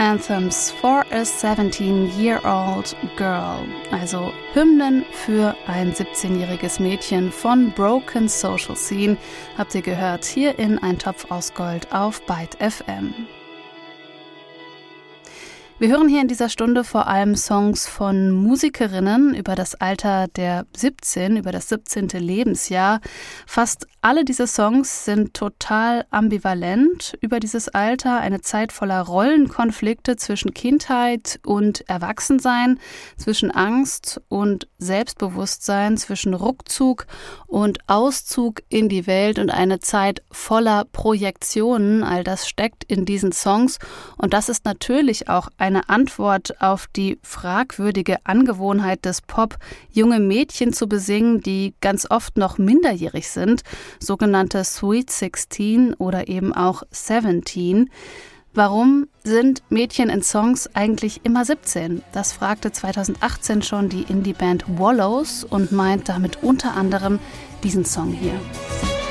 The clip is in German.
Anthems for a 17-year-old girl, also Hymnen für ein 17-jähriges Mädchen von Broken Social Scene, habt ihr gehört hier in Ein Topf aus Gold auf Byte FM. Wir hören hier in dieser Stunde vor allem Songs von Musikerinnen über das Alter der 17, über das 17. Lebensjahr. Fast alle diese Songs sind total ambivalent über dieses Alter, eine Zeit voller Rollenkonflikte zwischen Kindheit und Erwachsensein, zwischen Angst und Selbstbewusstsein, zwischen Rückzug und Auszug in die Welt und eine Zeit voller Projektionen. All das steckt in diesen Songs und das ist natürlich auch eine Antwort auf die fragwürdige Angewohnheit des Pop, junge Mädchen zu besingen, die ganz oft noch minderjährig sind, sogenannte Sweet 16 oder eben auch 17. Warum sind Mädchen in Songs eigentlich immer 17? Das fragte 2018 schon die Indie-Band Wallows und meint damit unter anderem diesen Song hier.